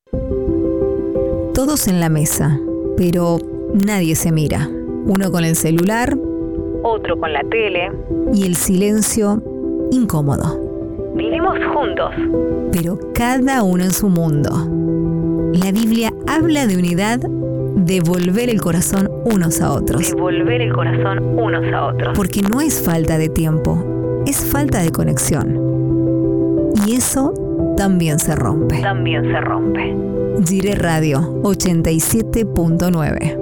Todos en la mesa, pero nadie se mira. Uno con el celular, otro con la tele. Y el silencio incómodo. Vivimos juntos, pero cada uno en su mundo. La Biblia habla de unidad, de volver el corazón unos a otros. De volver el corazón unos a otros. Porque no es falta de tiempo, es falta de conexión. Y eso también se rompe. También se rompe. Gire Radio 87.9.